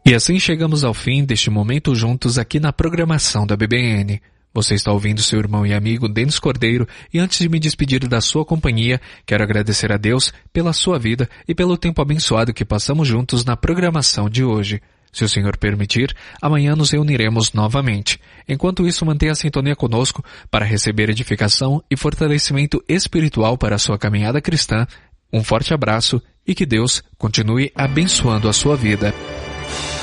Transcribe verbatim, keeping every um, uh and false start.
E assim chegamos ao fim deste momento juntos aqui na programação da B B N. Você está ouvindo seu irmão e amigo Denis Cordeiro, e antes de me despedir da sua companhia, quero agradecer a Deus pela sua vida e pelo tempo abençoado que passamos juntos na programação de hoje. Se o Senhor permitir, amanhã nos reuniremos novamente. Enquanto isso, mantenha a sintonia conosco para receber edificação e fortalecimento espiritual para a sua caminhada cristã. Um forte abraço e que Deus continue abençoando a sua vida.